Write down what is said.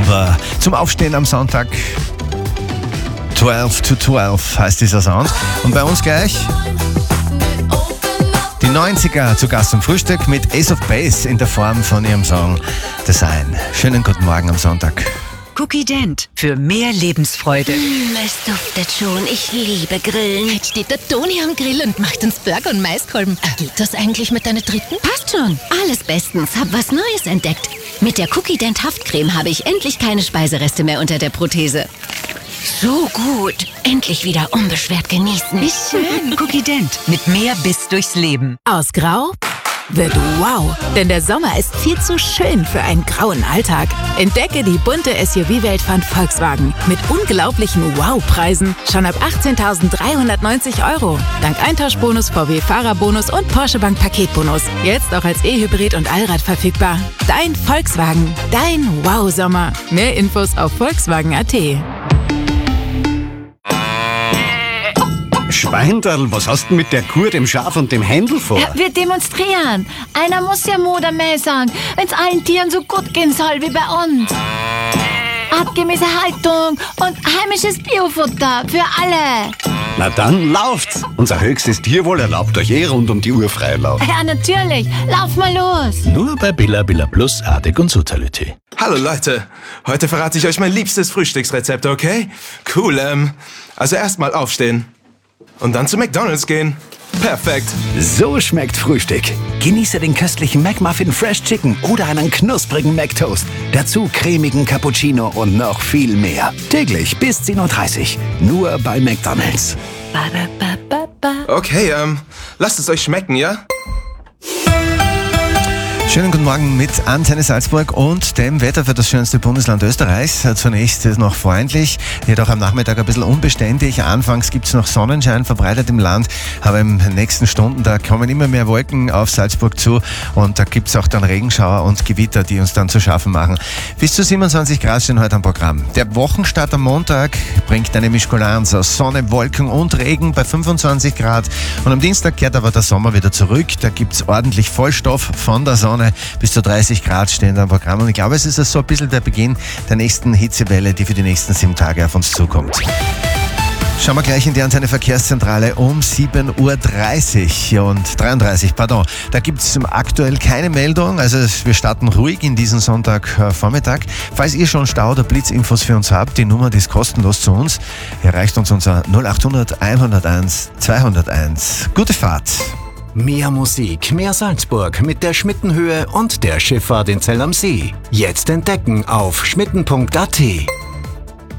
Lover. Zum Aufstehen am Sonntag. 12 to 12 heißt dieser Sound. Und bei uns gleich die 90er zu Gast zum Frühstück mit Ace of Base in der Form von ihrem Song Design. Schönen guten Morgen am Sonntag. Cookie Dent für mehr Lebensfreude. Es duftet schon. Ich liebe Grillen. Jetzt steht der Toni am Grill und macht uns Burger und Maiskolben. Geht das eigentlich mit deiner dritten? Passt schon. Alles bestens. Hab was Neues entdeckt. Mit der Cookie Dent Haftcreme habe ich endlich keine Speisereste mehr unter der Prothese. So gut. Endlich wieder unbeschwert genießen. Wie schön. Cookie Dent mit mehr Biss durchs Leben. Aus Grau wird wow, denn der Sommer ist viel zu schön für einen grauen Alltag. Entdecke die bunte SUV-Welt von Volkswagen mit unglaublichen Wow-Preisen schon ab 18.390 €. Dank Eintauschbonus, VW-Fahrerbonus und Porsche Bank Paketbonus. Jetzt auch als E-Hybrid und Allrad verfügbar. Dein Volkswagen, dein Wow-Sommer. Mehr Infos auf Volkswagen.at. Schweinderl, was hast du mit der Kuh, dem Schaf und dem Händel vor? Ja, wir demonstrieren. Einer muss ja Mutter mehr sagen, wenn es allen Tieren so gut gehen soll wie bei uns. Artgemäße Haltung und heimisches Biofutter für alle. Na dann lauft's. Unser höchstes Tierwohl erlaubt euch rund um die Uhr Freilauf. Ja, natürlich. Lauf mal los. Nur bei Billa Billa Plus, Artig und Sotality. Hallo Leute, heute verrate ich euch mein liebstes Frühstücksrezept, okay? Cool, also erstmal aufstehen und dann zu McDonald's gehen. Perfekt. So schmeckt Frühstück. Genieße den köstlichen McMuffin Fresh Chicken oder einen knusprigen McToast. Dazu cremigen Cappuccino und noch viel mehr. Täglich bis 10:30 Uhr. Nur bei McDonald's. Okay, lasst es euch schmecken, ja? Schönen guten Morgen mit Antenne Salzburg und dem Wetter für das schönste Bundesland Österreichs. Zunächst ist noch freundlich, jedoch am Nachmittag ein bisschen unbeständig. Anfangs gibt es noch Sonnenschein verbreitet im Land, aber im nächsten Stunden, da kommen immer mehr Wolken auf Salzburg zu und da gibt es auch dann Regenschauer und Gewitter, die uns dann zu schaffen machen. Bis zu 27 Grad stehen heute am Programm. Der Wochenstart am Montag bringt eine Mischkulanz aus Sonne, Wolken und Regen bei 25 Grad. Und am Dienstag kehrt aber der Sommer wieder zurück. Da gibt es ordentlich Vollstoff von der Sonne. Bis zu 30 Grad stehen da im Programm. Und ich glaube, es ist so ein bisschen der Beginn der nächsten Hitzewelle, die für die nächsten 7 Tage auf uns zukommt. Schauen wir gleich in die Antenne Verkehrszentrale um 7:30 Uhr und 33, pardon. Da gibt es aktuell keine Meldung, also wir starten ruhig in diesen Sonntagvormittag. Falls ihr schon Stau- oder Blitzinfos für uns habt, die Nummer, die ist kostenlos zu uns. Erreicht uns unser 0800 101 201. Gute Fahrt! Mehr Musik, mehr Salzburg mit der Schmittenhöhe und der Schifffahrt in Zell am See. Jetzt entdecken auf schmitten.at.